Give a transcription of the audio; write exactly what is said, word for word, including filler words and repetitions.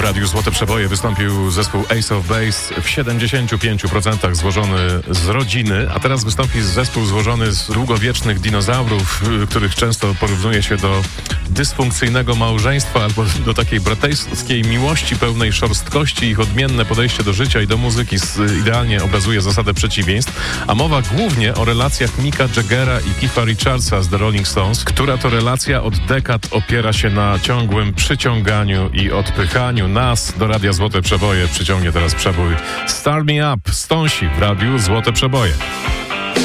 Radiu Złote Przeboje wystąpił zespół Ace of Base, w siedemdziesięciu pięciu procentach złożony z rodziny, a teraz wystąpi zespół złożony z długowiecznych dinozaurów, których często porównuje się do dysfunkcyjnego małżeństwa albo do takiej braterskiej miłości pełnej szorstkości. Ich odmienne podejście do życia i do muzyki idealnie obrazuje zasadę przeciwieństw, a mowa głównie o relacjach Micka Jaggera i Keitha Richardsa z The Rolling Stones, która to relacja od dekad opiera się na ciągłym przyciąganiu i odpychaniu. Nas do Radia Złote Przeboje przyciągnie teraz przebój Start Me Up, Stonesi w Radiu Złote Przeboje.